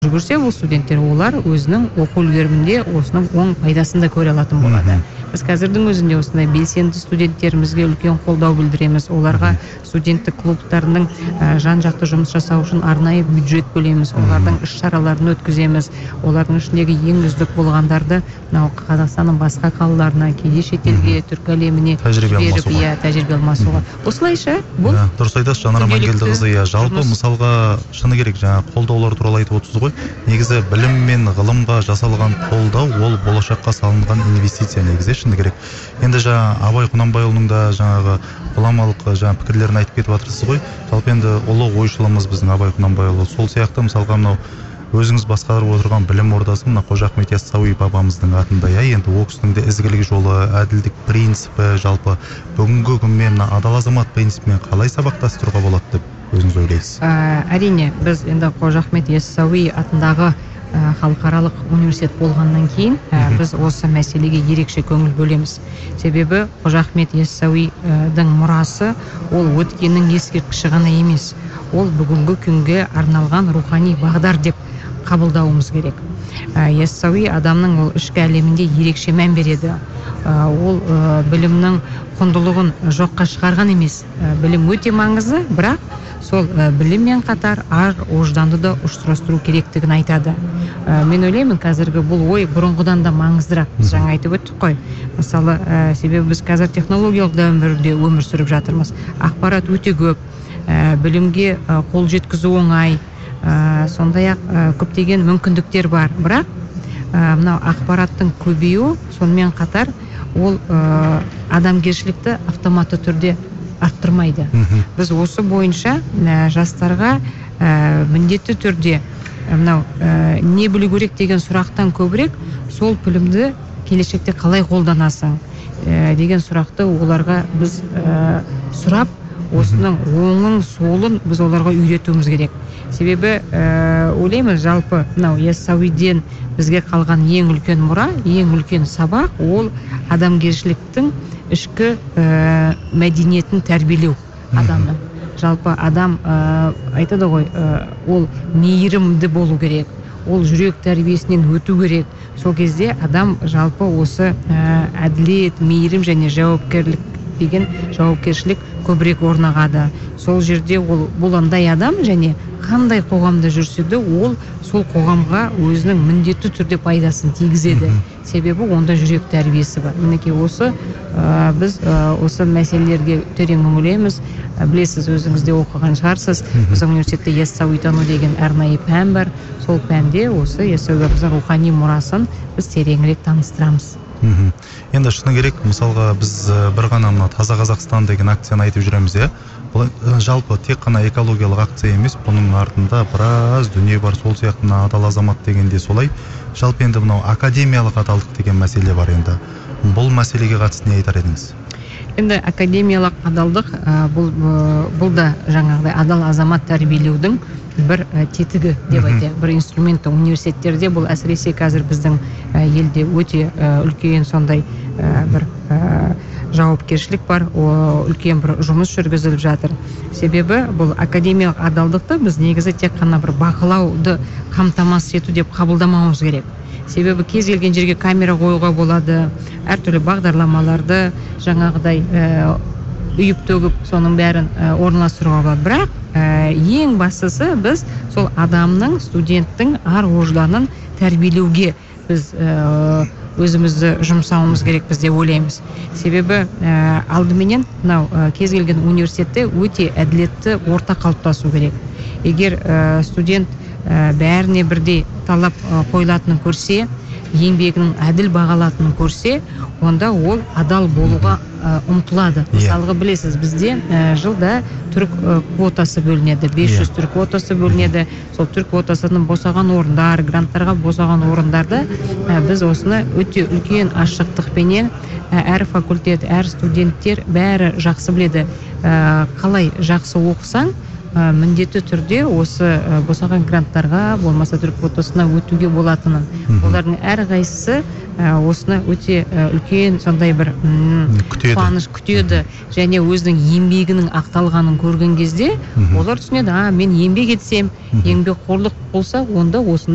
жүргізсе, бұл студенттер олар өзінің оқу үлгерімінде осының оң пайдасын да көре алатын болады. Біз қазірдің өзінде осындай белсенді студенттерімізге үлкен қолдау білдіреміз. Оларға студенттік клубтарының жан-жақты жұмыс жасау үшін арнайы бюджет бөлеміз. Олардың іс-шараларын өткіземіз. Олардың ішіндегі ең үздік болғандарды мынау Қазақстанның басқа қалаларына, кейде шетелге, түркі әлеміне жіберіп, тәжірибе алмасуға. Осылайша бұл дұрыс айтасыз, Жанар Амангелдіқызы. Жалпы мысалға шыны керек, жаңа қолдаулар туралы айтып отырсыз ғой. Негізі білім мен ғылымға жасалған қолдау ол болашаққа салынған инвестиция негізі шыны керек. Енді жаңа Абай Құнанбайұлының да жаңағы ғұламалық жаңа пікірлерін айтып кетіп жатырсыз ғой. Жалпы енді ұлы ойшылымыз біздің Абай Құнанбайұлы. Сол сияқты мысалға мынау өзіңіз басқарып отырған білім ордасы мына Қожа Ахмет Яссауи бабамыздың атында, енді ол кісінің де ізгілік жолы, әділдік принципі, жалпы бүгінгі күнмен мына адал азамат принципімен қалай сабақтастыруға болады деп өзіңіз ойлайсыз? Әрине, біз енді Қожа Ахмет Яссауи атындағы халықаралық университет болғаннан кейін біз осы мәселеге ерекше көңіл бөлеміз. Себебі Қожа Ахмет Яссауидің мұрасы ол өткеннің ескерткіші ғана емес, ол бүгінгі күнге арналған рухани бағдар деп қабылдауымыз керек. Яссауи адамның ол ішкі әлемінде ерекше мән береді. Ол білімнің құндылығын жоққа шығарған емес. Білім өте маңызды, бірақ сол біліммен қатар ар ожданды да ұштастыру керектігін айтады. Мен ойлаймын, қазіргі бұл ой бұрынғыдан да маңыздырақ. Біз жаңа айтып өттік қой. Мысалы, себебі біз қазір технологиялық дәуірде өмір сүріп жатырмыз. Ақпарат өте көп, білімге қол жеткізу оңай, сондай-ақ көптеген мүмкіндіктер бар. Бірақ мынау ақпараттың көбеюі сонымен қатар ол адамгершілікті автоматты түрде арттырмайды. Біз осы бойынша жастарға міндетті түрде мынау не білу керек деген сұрақтан көбірек сол білімді келешекте қалай қолданасың деген сұрақты оларға біз сұрап, осының оңын солын біз оларға үйретуіміз керек. Себебі ойлаймыз, жалпы мынау Яссауиден бізге қалған ең үлкен мұра, ең үлкен сабақ ол адамгершіліктің ішкі мәдениетін тәрбиелеу адамның. Жалпы адам айтады ғой, ол мейірімді болу керек, ол жүрек тәрбиесінен өту керек. Сол кезде адам жалпы осы әділет, мейірім және жауапкерлік деген жауапкершілік көбірек орнағады. Сол жерде ол боландай адам және қандай қоғамда жүрсе де ол сол қоғамға өзінің міндетті түрде пайдасын тигізеді. Себебі онда жүрек тәрбиесі бар. Мінекей осы біз осы мәселелерге терең үңілеміз. Білесіз, өзіңіз де оқыған шығарсыз. Біздің университетте яссауитану деген арнайы пән бар. Сол пәнде осы Яссауидің рухани мұрасын біз тереңірек таныстырамыз. Енді шыны керек, мысалға біз бір ғана таза Қазақстан деген акцияны айтып жүреміз, бұл жалпы тек қана экологиялық акция емес, бұның артында біраз дүние бар. Сол сияқты адал азамат дегенде солай. Жалпы енді мынау академиялық адалдық деген мәселе бар. Енді бұл мәселеге қатысты не айтар едіңіз? Енді академиялық адалдық бұл да жаңағыдай адал азамат тәрбиелеудің бір тетігі деп айтайық, бір инструменті. Университеттерде бұл әсіресе қазір біздің елде өте үлкен сондай бір жауапкершілік бар, үлкен бір жұмыс жүргізіліп жатыр. Себебі бұл академиялық адалдықты біз негізі тек қана бір бақылауды қамтамасыз ету деп қабылдамауымыз керек. Себебі кез келген жерге камера қоюға болады, әртүрлі бағдарламаларды жаңағыдай үйіп төгіп соның бәрін орналастыруға болады. Бірақ ең бастысы біз сол адамның, студенттің ар ожданын тәрбиелеуге біз өзімізді жұмсауымыз керек біз деп ойлаймыз. Себебі алдыменен мынау кез келген университетте өте әділетті орта қалыптасу керек. Егер студент бәріне бірдей талап қойылатынын көрсе, еңбегінің әділ бағалатынын көрсе, онда ол адал болуға ұмтылады. Мысалға білесіз, бізде жылда түрік квотасы бөлінеді, 500 түрік квотасы бөлінеді. Сол түрік квотасының босаған орындар, гранттарға босаған орындарда біз осыны өте үлкен ашықтықпенен әр факультет, әр студенттер бәрі жақсы біледі. Қалай жақсы оқысаң, міндетті түрде осы босаған гранттарға, болмаса түрік квотасына өтуге болатынын. Олардың әрқайсысы осыны өте үлкен сондай бір қуаныш күтеді және өзінің еңбегінің ақталғанын көрген кезде олар түсінеді, мен еңбек етсем, еңбекқорлық болса, онда осыны